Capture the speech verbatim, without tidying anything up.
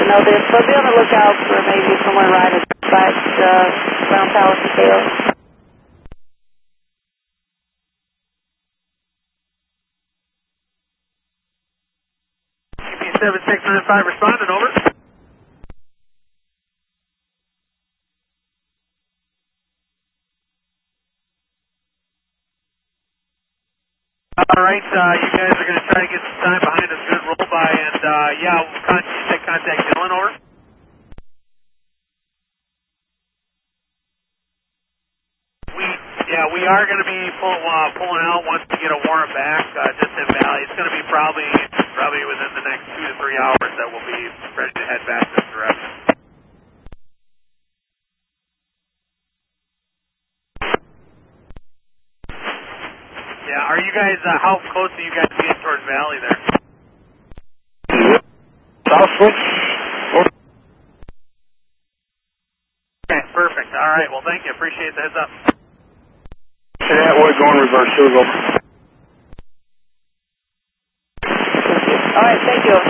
know this, but be on the lookout for maybe someone right at uh, Brown Power scale. seven six nine five responding, over. All right, uh, you guys are going to try to get some time behind us, good roll by, and uh, yeah, we'll contact, contact Dylan, over. We, yeah, we are going to be pull, uh, pulling out once we get a warrant back, uh, just in Valley. It's going to be probably, probably within the next two to three hours that we'll be ready to head back this direction. Yeah, are you guys, uh, how close are you guys being towards Valley there? Southwest. Okay, perfect. All right, well, thank you. Appreciate the heads up. Yeah, we're going reverse. Here we go. All right, thank you.